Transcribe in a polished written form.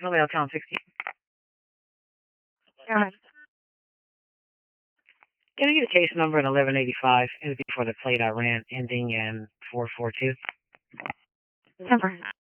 Romeo, count 60. Alright. Can I get a case number in 1185? It would be for the plate I ran ending in 442. Number.